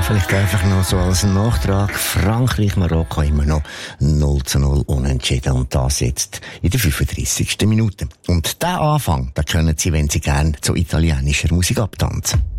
vielleicht einfach noch so als Nachtrag. Frankreich-Marokko immer noch 0:0 unentschieden. Und das jetzt in der 35. Minute. Und diesen Anfang, den können Sie, wenn Sie gerne zu italienischer Musik abtanzen.